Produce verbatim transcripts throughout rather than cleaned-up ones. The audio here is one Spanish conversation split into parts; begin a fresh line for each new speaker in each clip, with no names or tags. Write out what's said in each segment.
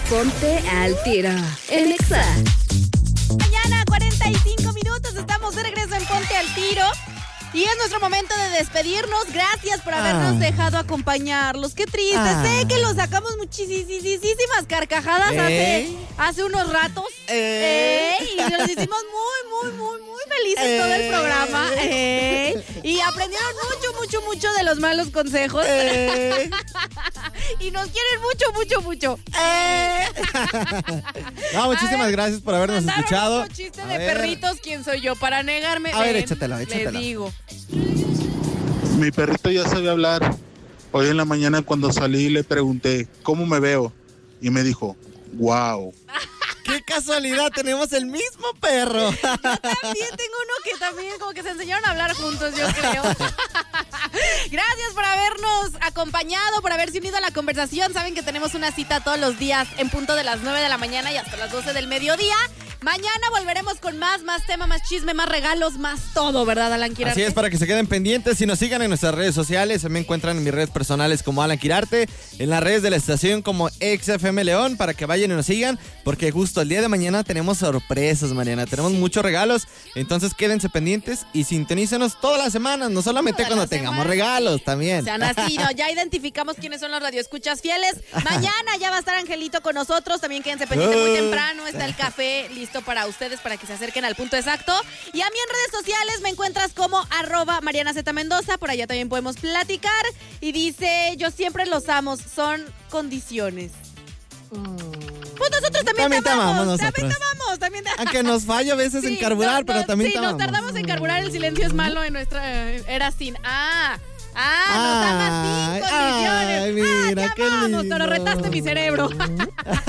Ponte al Tiro en Exa.
Mañana, cuarenta y cinco minutos, estamos de regreso en Ponte al Tiro. Y es nuestro momento de despedirnos. Gracias por habernos ah. dejado acompañarlos. Qué triste. Ah. Sé que los sacamos muchísimas carcajadas hace, hace unos ratos. Eh. Eh, y nos hicimos muy, muy, muy, muy felices eh. todo el programa. Eh. Y aprendieron mucho, mucho, mucho de los malos consejos. Eh. Y nos quieren mucho, mucho, mucho. Eh.
No, muchísimas ver, gracias por habernos escuchado.
Un chiste de ver. perritos. ¿Quién soy yo para negarme?
A ver, eh, échatelo, échatelo.
Le digo.
Mi perrito ya sabe hablar. Hoy en la mañana cuando salí le pregunté, ¿cómo me veo? Y me dijo, wow.
¡Qué casualidad! Tenemos el mismo perro.
Yo también tengo uno que también como que se enseñaron a hablar juntos, yo creo. Gracias por habernos acompañado, por haberse unido a la conversación. Saben que tenemos una cita todos los días en punto de las nueve de la mañana y hasta las doce del mediodía. Mañana volveremos con más, más tema, más chisme, más regalos, más todo, ¿verdad, Alan Quirarte?
Así es, para que se queden pendientes y nos sigan en nuestras redes sociales. Se me encuentran en mis redes personales como Alan Quirarte, en las redes de la estación como X F M León, para que vayan y nos sigan, porque justo el día de mañana tenemos sorpresas, Mariana. Tenemos muchos regalos, entonces quédense pendientes y sintonícenos todas las semanas, no solamente cuando tengamos regalos, también.
Se han nacido, ya identificamos quiénes son los radioescuchas fieles. Mañana ya va a estar Angelito con nosotros, también quédense pendientes muy temprano, está el café listo para ustedes, para que se acerquen al punto exacto. Y a mí en redes sociales me encuentras como arroba Mariana Z Mendoza, por allá también podemos platicar. Y dice, yo siempre los amo, son condiciones. Mm. Pues nosotros también, también te amamos, te amamos también te amamos, también te...
Aunque nos falla a veces sí, en carburar, no, no, pero también
sí,
te amamos.
Sí, nos tardamos en carburar, el silencio es malo en nuestra era sin. Ah, Ah, nos amas sin condiciones.
Ay, mira,
ah, te amamos, pero retaste mi cerebro. Volvemos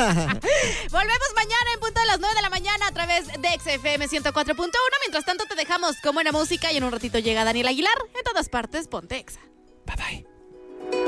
mañana en punto de las nueve de la mañana a través de X F M ciento cuatro punto uno. Mientras tanto te dejamos con buena música y en un ratito llega Daniel Aguilar. En todas partes, ponte Exa.
Bye bye.